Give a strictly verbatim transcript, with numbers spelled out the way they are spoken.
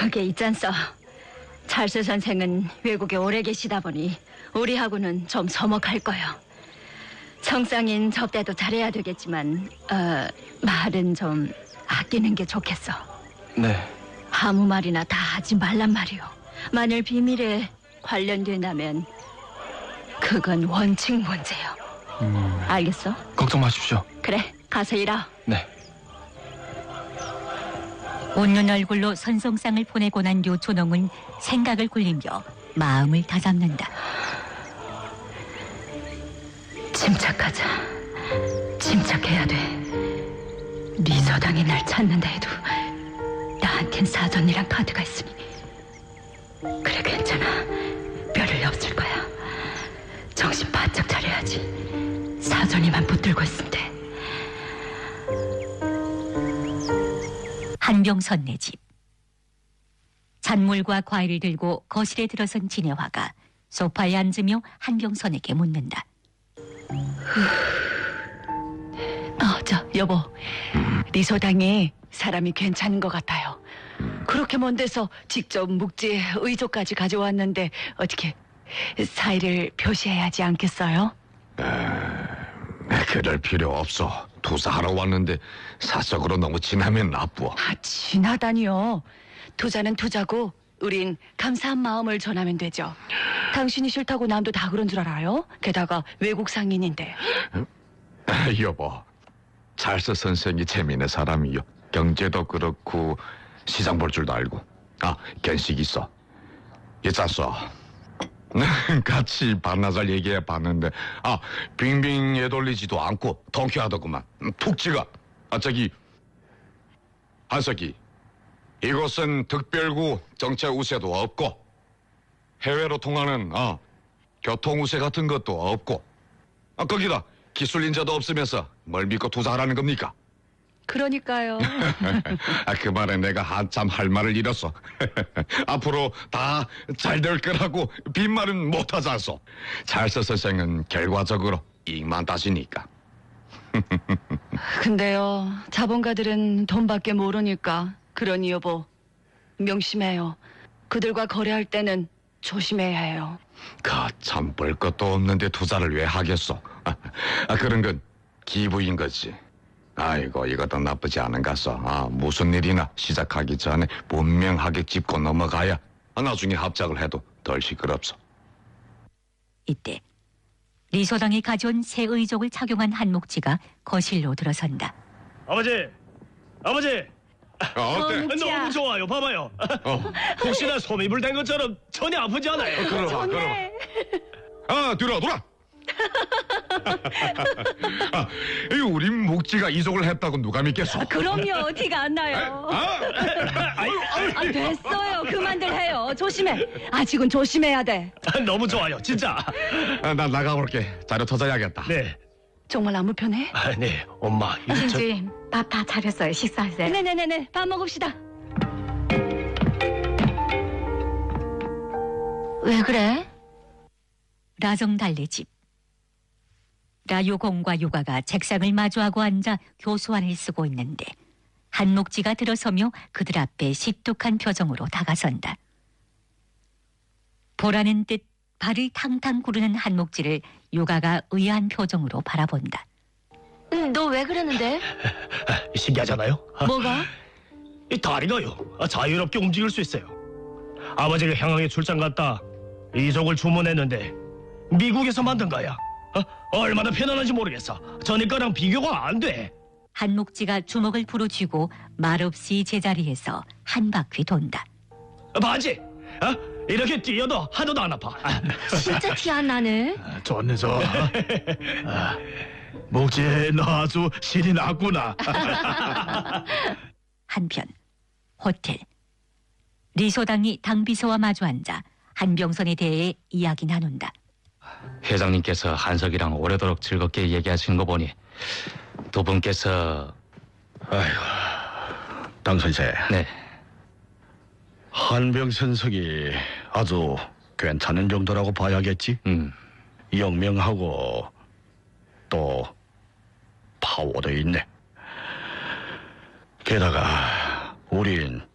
그게 있잖소. 찰스 선생은 외국에 오래 계시다 보니 우리하고는 좀 서먹할 거요. 청상인 접대도 잘해야 되겠지만 어, 말은 좀 아끼는 게 좋겠어. 네. 아무 말이나 다 하지 말란 말이오. 만일 비밀에 관련된다면 그건 원칙 문제요. 음... 알겠어? 걱정 마십시오. 그래, 가서 일하. 네. 웃는 얼굴로 선송상을 보내고 난 요촌홍은 생각을 굴리며 마음을 다잡는다. 침착하자. 침착해야 돼. 네 서당이 날 찾는다 해도 나한텐 사전이란 카드가 있으니 그래, 괜찮아. 별일 없을 거야. 정신 바짝 차려야지. 사전이만 붙들고 있으면 돼. 한병선네 집. 잔물과 과일을 들고 거실에 들어선 진혜화가 소파에 앉으며 한병선에게 묻는다. 어, 저 여보, 네 소당이 사람이 괜찮은 것 같아요. 그렇게 먼 데서 직접 묵지에 의조까지 가져왔는데 어떻게 사의를 표시해야 하지 않겠어요? 그럴 필요 없어. 투자하러 왔는데 사적으로 너무 지나면 나쁘어. 아, 지나다니요. 투자는 투자고 우린 감사한 마음을 전하면 되죠. 당신이 싫다고 남도 다 그런 줄 알아요? 게다가 외국 상인인데. 여보, 찰스 선생이 재미있는 사람이요. 경제도 그렇고 시장 볼 줄도 알고. 아, 견식 있어. 있잖소. 같이 반나절 얘기해 봤는데 아, 빙빙 애돌리지도 않고 통쾌하더구만. 툭 찍어. 아, 저기 한석이, 이곳은 특별구 정체 우세도 없고 해외로 통하는 어, 교통 우세 같은 것도 없고 아, 거기다 기술 인자도 없으면서 뭘 믿고 투자하라는 겁니까? 그러니까요. 아, 그 말에 내가 한참 할 말을 잃었어. 앞으로 다 잘 될 거라고 빈말은 못하지 않소. 찰스 선생은 결과적으로 이익만 따지니까. 근데요, 자본가들은 돈밖에 모르니까. 그러니 여보, 명심해요. 그들과 거래할 때는 조심해야 해요. 거참 볼 것도 없는데 투자를 왜 하겠소? 아, 그런 건 기부인 거지. 아이고, 이것도 나쁘지 않은가서. 아, 무슨 일이나 시작하기 전에 분명하게 짚고 넘어가야 아, 나중에 합작을 해도 덜 시끄럽소. 이때 리소당이 가져온 새 의족을 착용한 한목지가 거실로 들어선다. 아버지, 아버지, 어, 어때? 묵지야. 너무 좋아요. 봐봐요. 어, 혹시나 소미불 된 것처럼 전혀 아프지 않아요. 그러봐, 그러봐. 아, 들어, 돌아. 아, 이 우리 묵지가 이적을 했다고 누가 믿겠어? 그럼요, 티가 안 나요. 아, 아, 됐어요. 그만들 해요. 조심해. 아직은 조심해야 돼. 너무 좋아요, 진짜. 아, 난 나가볼게. 자료 찾아야겠다. 네, 정말 아무 편해? 아, 네, 엄마. 이거 저... 진지 밥 다 차렸어요. 식사하세요. 네네네네. 밥 먹읍시다. 왜 그래? 라정달래 집. 라요공과 요가가 책상을 마주하고 앉아 교수안을 쓰고 있는데 한목지가 들어서며 그들 앞에 십독한 표정으로 다가선다. 보라는 듯 발을 탕탕 구르는 한목지를 요가가 의아한 표정으로 바라본다. 응, 너 왜 그러는데? 신기하잖아요. 아, 뭐가? 이 다리가요, 아, 자유롭게 움직일 수 있어요. 아버지가 향항에 출장 갔다 이족을 주문했는데 미국에서 만든 거야. 어? 얼마나 편안한지 모르겠어. 전에 거랑 비교가 안 돼. 한목지가 주먹을 부러쥐고 말없이 제자리에서 한 바퀴 돈다. 봤지? 어? 이렇게 뛰어도 하나도 안 아파. 아, 진짜 티 안 나네. 좋네 좋아. 아, 목지 너 아주 신이 났구나. 한편 호텔. 리소당이 당비서와 마주 앉아 한병선에 대해 이야기 나눈다. 회장님께서 한석이랑 오래도록 즐겁게 얘기하시는 거 보니 두 분께서 아이고, 당 선생. 네, 한병선석이 아주 괜찮은 정도라고 봐야겠지. 음, 영명하고 또 파워도 있네. 게다가 우린